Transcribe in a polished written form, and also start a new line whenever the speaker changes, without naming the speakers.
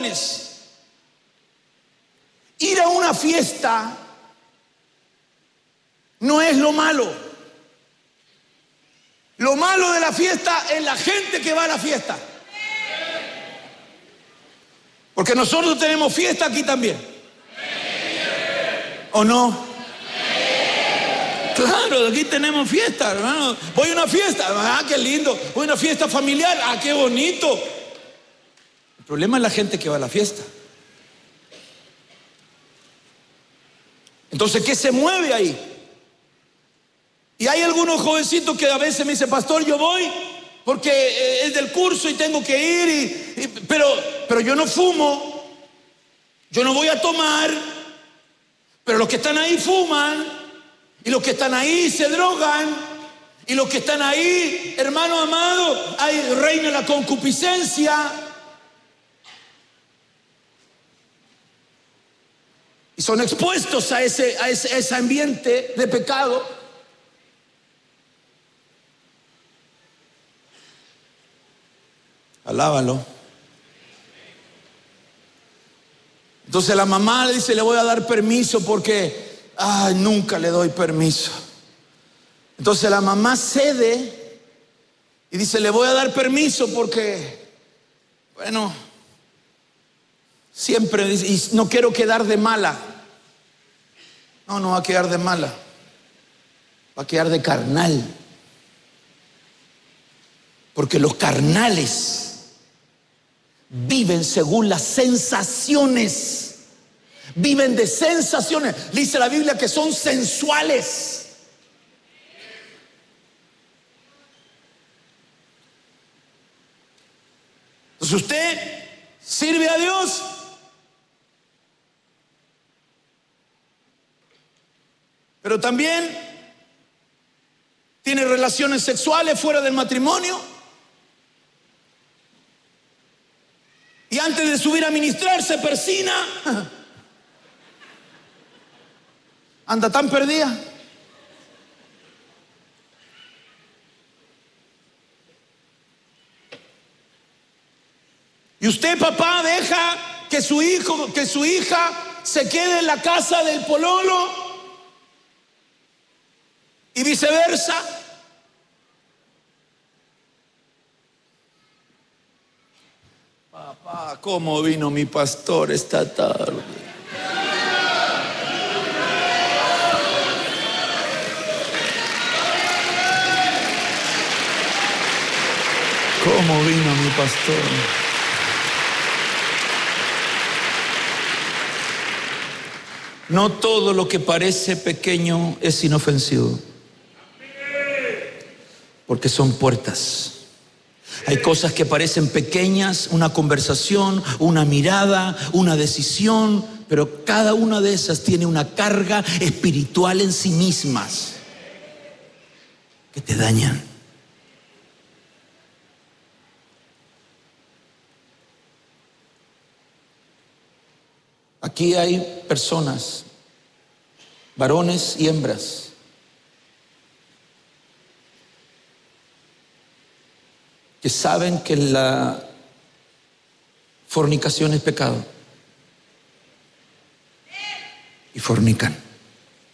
Ir a una fiesta no es lo malo. Lo malo de la fiesta es la gente que va a la fiesta. Porque nosotros tenemos fiesta aquí también. ¿O no? Claro, aquí tenemos fiesta, hermano. Voy a una fiesta, ah, qué lindo. Voy a una fiesta familiar, ah, qué bonito. El problema es la gente que va a la fiesta. Entonces, ¿qué se mueve ahí? Y hay algunos jovencitos que a veces me dicen, pastor, yo voy porque es del curso y tengo que ir, pero yo no fumo, yo no voy a tomar, pero los que están ahí fuman, y los que están ahí se drogan, y los que están ahí, hermano amado, ahí reina la concupiscencia. Y son expuestos a ese ambiente de pecado. Alábalo. Entonces la mamá le dice, le voy a dar permiso porque nunca le doy permiso. Entonces la mamá cede y dice, le voy a dar permiso porque, bueno, siempre, y no quiero quedar de mala. No va a quedar de mala, va a quedar de carnal. Porque los carnales viven según las sensaciones, viven de sensaciones. Dice la Biblia que son sensuales. Entonces usted sirve a Dios, pero también tiene relaciones sexuales fuera del matrimonio. Y antes de subir a ministrar se persina. Anda tan perdida. Y usted, papá, deja que su hijo, que su hija se quede en la casa del pololo y viceversa. Papá, ¿cómo vino mi pastor esta tarde? ¿Cómo vino mi pastor? No todo lo que parece pequeño es inofensivo, porque son puertas. Hay cosas que parecen pequeñas, una conversación, una mirada, una decisión, pero cada una de esas tiene una carga espiritual en sí mismas que te dañan. Aquí hay personas, varones y hembras, que saben que la fornicación es pecado y fornican.